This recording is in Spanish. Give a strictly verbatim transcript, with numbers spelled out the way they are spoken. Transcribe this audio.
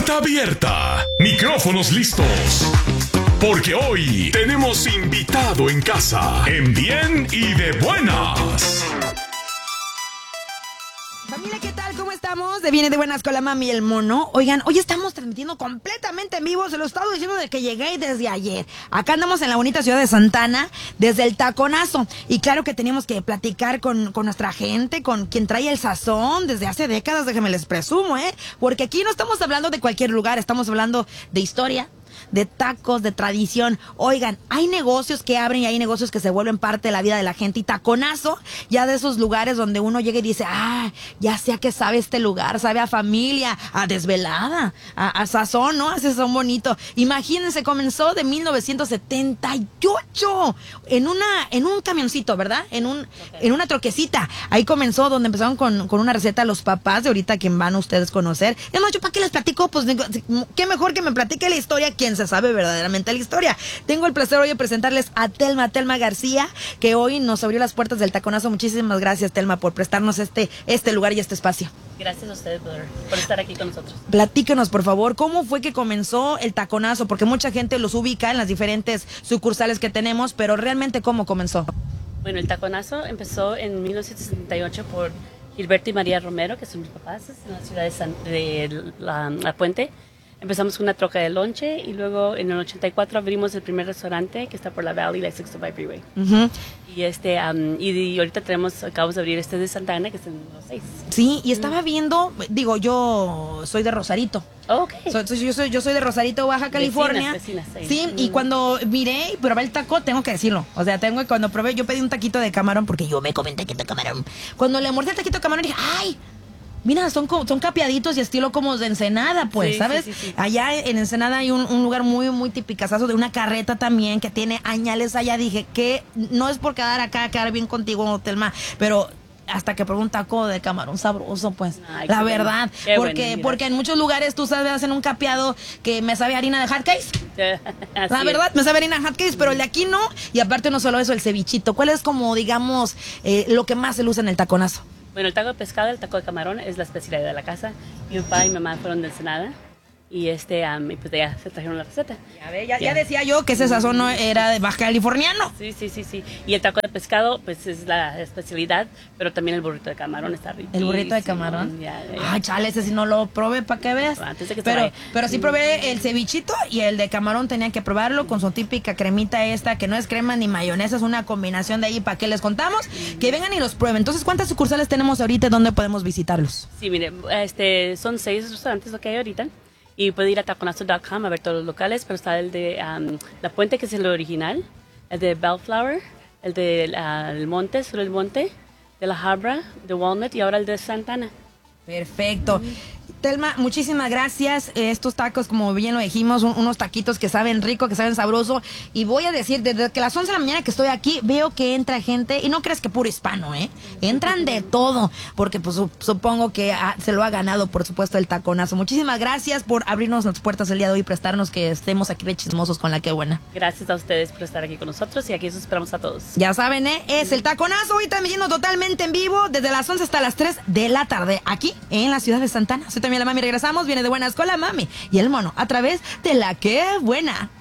Puerta abierta, micrófonos listos. Porque hoy tenemos invitado en casa, en bien y de buenas. Familia, ¿qué tal? ¿Cómo estamos? De Viene de Buenas con la mami y el mono. Oigan, hoy estamos transmitiendo completamente en vivo. Se lo he estado diciendo desde que llegué desde ayer. Acá andamos en la bonita ciudad de Santana, desde el Taconazo. Y claro que teníamos que platicar con, con nuestra gente, con quien trae el sazón desde hace décadas, déjenme les presumo, ¿eh? Porque aquí no estamos hablando de cualquier lugar, estamos hablando de historia, de tacos, de tradición. Oigan, hay negocios que abren y hay negocios que se vuelven parte de la vida de la gente. Y Taconazo, ya de esos lugares donde uno llega y dice, ah, ya sé a qué sabe este lugar, sabe a familia, a desvelada, a, a sazón, ¿no? A sazón bonito. Imagínense, comenzó de mil novecientos setenta y ocho en una, en un camioncito, ¿verdad? En un, en una troquecita. Ahí comenzó, donde empezaron con, con una receta los papás de ahorita, quien van a ustedes conocer. Es más, yo para qué les platico, pues qué mejor que me platique la historia quien se sabe verdaderamente la historia. Tengo el placer hoy de presentarles a Telma, Telma García, que hoy nos abrió las puertas del Taconazo. Muchísimas gracias, Telma, por prestarnos este, este lugar y este espacio. Gracias a ustedes por, por estar aquí con nosotros. Platíquenos, por favor, ¿cómo fue que comenzó el Taconazo? Porque mucha gente los ubica en las diferentes sucursales que tenemos, pero realmente, ¿cómo comenzó? Bueno, el Taconazo empezó en mil novecientos setenta y ocho por Gilberto y María Romero, que son mis papás, en la ciudad de, San, de la, la Puente. Empezamos con una troca de lonche y luego en el ochenta y cuatro abrimos el primer restaurante que está por la Valley, la sexto by Freeway. Uh-huh. Y este um, y, y ahorita tenemos, acabamos de abrir este de Santana, que es en los seis. Sí, y estaba viendo, digo, yo soy de Rosarito. Oh, okay. So, so, yo, soy, yo soy de Rosarito, Baja California. Vecinas, vecinas, sí, mm. Y cuando miré y probé el taco, tengo que decirlo. O sea, tengo que cuando probé, yo pedí un taquito de camarón porque yo me comí un taquito de camarón. Cuando le mordí el taquito de camarón dije, ¡ay! Mira, son, son capeaditos y estilo como de Ensenada, pues, sí, ¿sabes? Sí, sí, sí. Allá en Ensenada hay un, un lugar muy, muy tipicazazo de una carreta también que tiene añales allá. Dije que no es por quedar acá, quedar bien contigo, Telma, pero hasta que probé un taco de camarón sabroso, pues, ay, la verdad. Bueno, porque, bueno, porque en muchos lugares tú sabes, hacen un capeado que me sabe harina de hot cakes. La verdad, es. me sabe harina de hot cakes, pero el de aquí no. Y aparte no solo eso, el cevichito. ¿Cuál es como, digamos, eh, lo que más se usa en el Taconazo? Bueno, el taco de pescado, el taco de camarón es la especialidad de la casa. Mi papá y mi mamá fueron de Ensenada y este, um, y pues ya se trajeron la receta. Ya, ve, ya, ya. ya decía yo que ese sazón no era de baja californiano. Sí, sí, sí, sí. Y el taco de pescado, pues es la especialidad, pero también el burrito de camarón está rico. ¿El burrito de camarón? Ya, ya. Ay, chale, ese sí no lo probé, para que veas. Antes de que pero, pero sí probé el cevichito y el de camarón tenía que probarlo con su típica cremita esta, que no es crema ni mayonesa, es una combinación de ahí. ¿Para qué les contamos? Mm. Que vengan y los prueben. Entonces, ¿cuántas sucursales tenemos ahorita y dónde podemos visitarlos? Sí, mire, este, son seis restaurantes lo que hay ahorita. Y puede ir a taconazo punto com a ver todos los locales, pero está el de um, La Puente, que es el original, el de Bellflower, el de uh, El Monte, sobre el Monte, de La Habra, de Walnut y ahora el de Santana. Perfecto. Mm. Telma, muchísimas gracias. Estos tacos, como bien lo dijimos, un, unos taquitos que saben rico, que saben sabroso. Y voy a decir, desde que las once de la mañana que estoy aquí, veo que entra gente, y no crees que puro hispano, ¿eh? Entran de todo, porque pues supongo que ha, se lo ha ganado, por supuesto, el Taconazo. Muchísimas gracias por abrirnos las puertas el día de hoy y prestarnos que estemos aquí de chismosos con la que buena. Gracias a ustedes por estar aquí con nosotros y aquí os esperamos a todos. Ya saben, ¿eh? Es el Taconazo, hoy transmitiendo totalmente en vivo, desde las once hasta las tres de la tarde, aquí en la ciudad de Santana. Soy también la mami, regresamos, viene de Buenas con la mami y el mono, a través de La Que Buena.